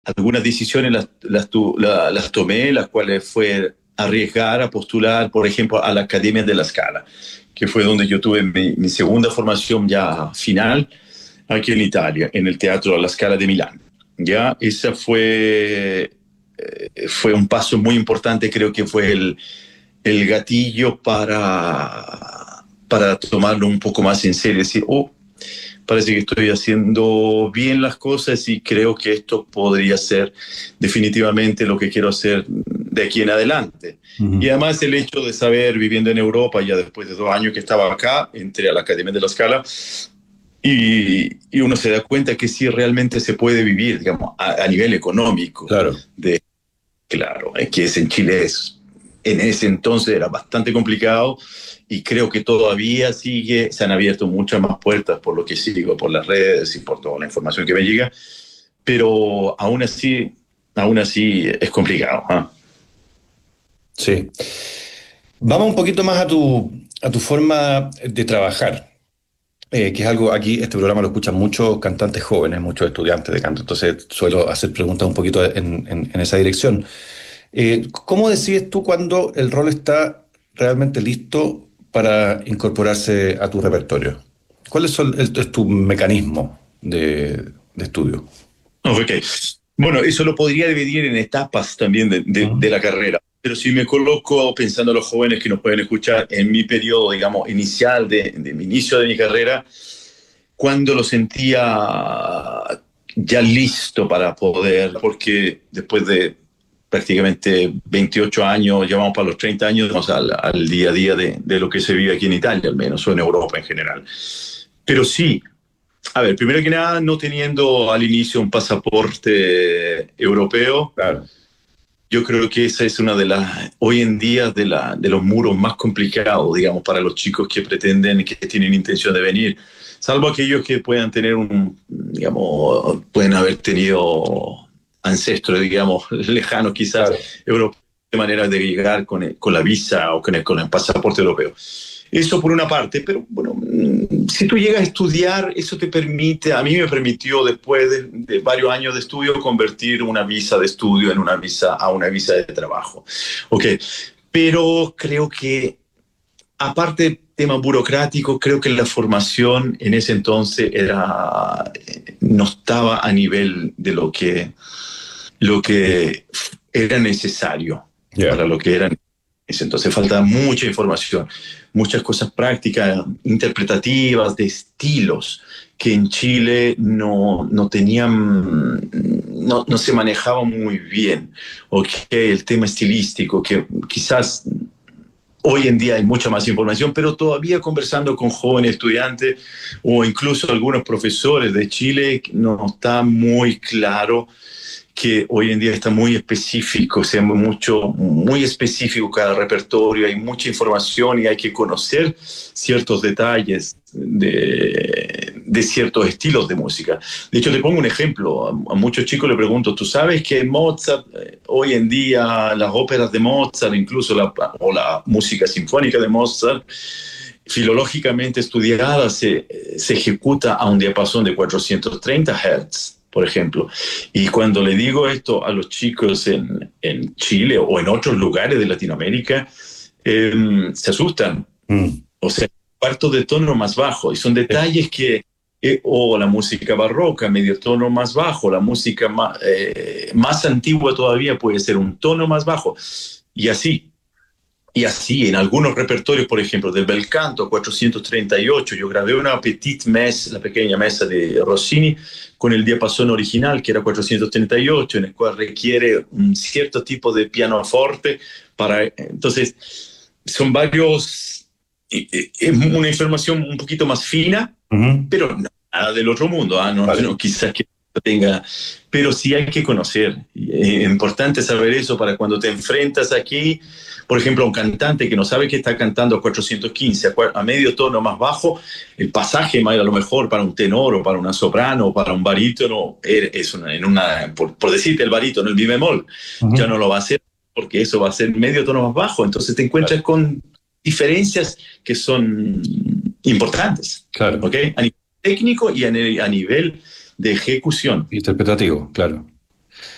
algunas decisiones las tomé, las cuales fue arriesgar a postular, por ejemplo, a la Academia de la Scala, que fue donde yo tuve mi segunda formación ya final, aquí en Italia, en el Teatro La Scala de Milán. Ya, esa fue un paso muy importante, creo que fue el gatillo para tomarlo un poco más en serio, decir, oh, parece que estoy haciendo bien las cosas y creo que esto podría ser definitivamente lo que quiero hacer de aquí en adelante. Y Ujú. además el hecho de saber, viviendo en Europa, ya después de 2 años que estaba acá, entré a la Academia de la Scala y uno se da cuenta que sí realmente se puede vivir, digamos, a nivel económico. Claro. Claro, es que en Chile en ese entonces era bastante complicado y creo que todavía se han abierto muchas más puertas por lo que sigo, por las redes y por toda la información que me llega, pero aún así es complicado. ¿Ah? Sí. Vamos un poquito más a tu forma de trabajar, que es algo aquí, este programa lo escuchan muchos cantantes jóvenes, muchos estudiantes de canto, entonces suelo hacer preguntas un poquito en esa dirección. ¿Cómo decides tú cuando el rol está realmente listo para incorporarse a tu repertorio? ¿Cuál es tu mecanismo de estudio? Ok. Bueno, eso lo podría dividir en etapas también de Ujú. la carrera. Pero si me coloco pensando a los jóvenes que nos pueden escuchar en mi periodo, digamos, inicial de mi inicio de mi carrera, cuando lo sentía ya listo para poder, porque después de prácticamente 28 años, ya vamos para los 30 años, vamos al día a día de lo que se vive aquí en Italia, al menos, o en Europa en general. Pero sí, a ver, primero que nada, no teniendo al inicio un pasaporte europeo, Claro. yo creo que esa es una de las, hoy en día, de los muros más complicados, digamos, para los chicos que pretenden, que tienen intención de venir. Salvo aquellos que puedan tener digamos, pueden haber tenido ancestros, digamos, lejanos quizás, Claro. europeos, de manera de llegar con la visa o con el pasaporte europeo. Eso por una parte, pero bueno, si tú llegas a estudiar, eso te permite, a mí me permitió después de varios años de estudio convertir una visa de estudio a una visa de trabajo. Ok, pero creo que aparte del tema burocrático, creo que la formación en ese entonces no estaba a nivel de lo que era necesario Ya. para lo que era entonces falta mucha información, muchas cosas prácticas, interpretativas, de estilos que en Chile no tenían, no se manejaban muy bien. O que el tema estilístico, que quizás hoy en día hay mucha más información, pero todavía conversando con jóvenes estudiantes o incluso algunos profesores de Chile, no está muy claro que hoy en día está muy específico, o sea, muy específico cada repertorio, hay mucha información y hay que conocer ciertos detalles de ciertos estilos de música. De hecho, te pongo un ejemplo, a muchos chicos le pregunto, ¿tú sabes que Mozart, hoy en día las óperas de Mozart, incluso o la música sinfónica de Mozart, filológicamente estudiada se ejecuta a un diapasón de 430 Hz, por ejemplo? Y cuando le digo esto a los chicos en Chile o en otros lugares de Latinoamérica, se asustan. Mm. O sea, cuarto de tono más bajo. Y son Sí. detalles o la música barroca, medio tono más bajo, la música más antigua todavía puede ser un tono más bajo. Y así. Y así, en algunos repertorios, por ejemplo, del bel canto 438, yo grabé una petite messe, la pequeña mesa de Rossini, con el diapasón original, que era 438, en el cual requiere un cierto tipo de pianoforte para... Entonces, son varios... Es una información un poquito más fina, Ujú. pero nada del otro mundo, ¿ah? Vale. No, quizás que tenga, pero sí hay que conocer. Es importante saber eso para cuando te enfrentas aquí, por ejemplo, a un cantante que no sabe que está cantando a 415, a medio tono más bajo, el pasaje a lo mejor para un tenor o para una soprano o para un barítono, por decirte el barítono, el mi bemol, ya Ujú. no lo va a hacer porque eso va a ser medio tono más bajo, entonces te encuentras Claro. con diferencias que son importantes, Claro. ¿ok? A nivel técnico y a nivel de ejecución. Interpretativo, claro.